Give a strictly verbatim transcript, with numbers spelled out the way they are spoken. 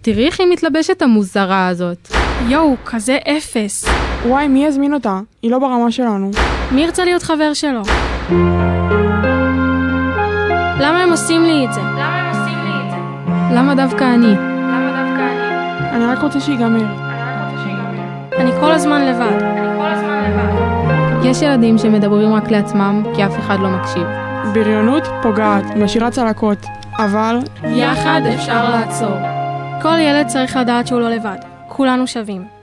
תראי איך היא מתלבשת המוזרה הזאת. יואו, כזה אפס. וואי, מי יזמין אותה? היא לא ברמה שלנו. מי ירצה להיות חבר שלו? למה הם עושים לי את זה? למה הם עושים לי את זה? למה דווקא אני? למה דווקא אני? אני רק רוצה שיגמר. אני רק רוצה שיגמר. אני כל הזמן לבד. אני כל הזמן לבד. יש ילדים שמדברים רק לעצמם כי אף אחד לא מקשיב. בריונות פוגעת, משאירה צלקות, אבל יחד אפשר לעצור. כל ילד צריך לדעת שהוא לא לבד. כולנו שווים.